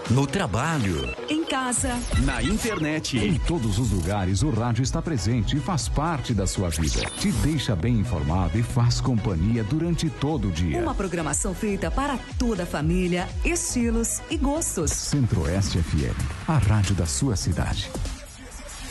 no trabalho, em casa, na internet. Em todos os lugares, o rádio está presente e faz parte da sua vida. Te deixa bem informado e faz companhia durante todo o dia. Uma programação feita para toda a família, estilos e gostos. Centro-Oeste FM, a rádio da sua cidade.